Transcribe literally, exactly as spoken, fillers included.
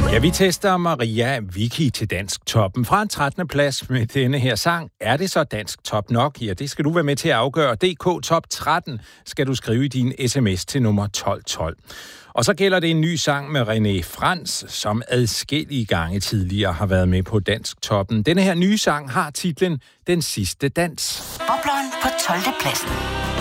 Ja, vi tester Maria Wiki til Dansk Toppen. Fra en trettende plads med denne her sang. Er det så Dansk Top nok? Ja, det skal du være med til at afgøre. D K Top tretten skal du skrive i din sms til nummer tolv tolv. Og så gælder det en ny sang med René Frans, som adskillige gange tidligere har været med på Dansk Toppen. Denne her nye sang har titlen Den sidste dans. Bobleren på tolvte pladsen.